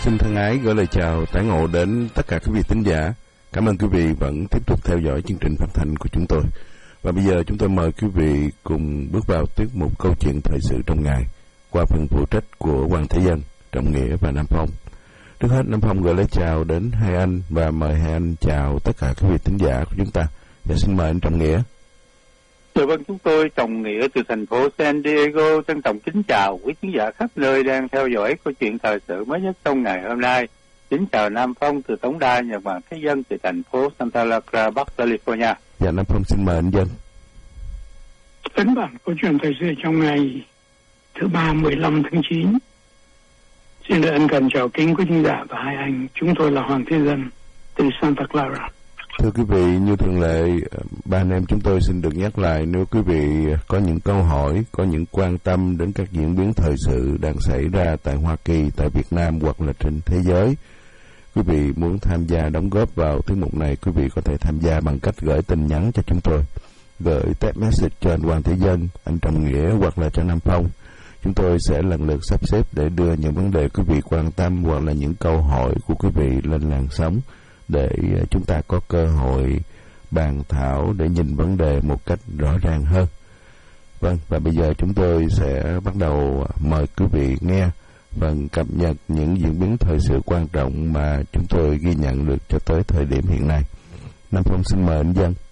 Xin thân ái gửi lời chào tái ngộ đến tất cả quý vị thính giả. Cảm ơn quý vị vẫn tiếp tục theo dõi chương trình phát thanh của chúng tôi. Và bây giờ chúng tôi mời quý vị cùng bước vào tiết mục câu chuyện thời sự trong ngày qua phần phụ trách của Hoàng Thế Dân, Trọng Nghĩa và Nam Phong. Trước hết Nam Phong gửi lời chào đến hai anh và mời hai anh chào tất cả quý vị thính giả của chúng ta. Và xin mời anh Trọng Nghĩa. Dạ vâng, chúng tôi Trọng Nghĩa từ thành phố San Diego trân trọng kính chào quý khán giả khắp nơi đang theo dõi câu chuyện thời sự mới nhất trong ngày hôm nay. Kính chào Nam Phong từ tổng đài Nhật Bản Thế Dân từ thành phố Santa Clara, Bắc California. Dạ Nam Phong xin mời anh Dân. Tấn bản câu chuyện thời sự trong ngày thứ ba 15 tháng 9. Xin được ân cần chào kính quý khán giả và hai anh. Chúng tôi là Hoàng Thế Dân từ Santa Clara. Thưa quý vị, như thường lệ, ba anh em chúng tôi xin được nhắc lại, nếu quý vị có những câu hỏi, có những quan tâm đến các diễn biến thời sự đang xảy ra tại Hoa Kỳ, tại Việt Nam hoặc là trên thế giới, quý vị muốn tham gia đóng góp vào tiết mục này, quý vị có thể tham gia bằng cách gửi tin nhắn cho chúng tôi, gửi text message cho anh Hoàng Thế Dân, anh Trọng Nghĩa hoặc là cho Nam Phong. Chúng tôi sẽ lần lượt sắp xếp để đưa những vấn đề quý vị quan tâm hoặc là những câu hỏi của quý vị lên làn sóng, để chúng ta có cơ hội bàn thảo để nhìn vấn đề một cách rõ ràng hơn. Vâng, và bây giờ chúng tôi sẽ bắt đầu mời quý vị nghe phần cập nhật những diễn biến thời sự quan trọng mà chúng tôi ghi nhận được cho tới thời điểm hiện nay. Nam Phong xin mời anh Dân.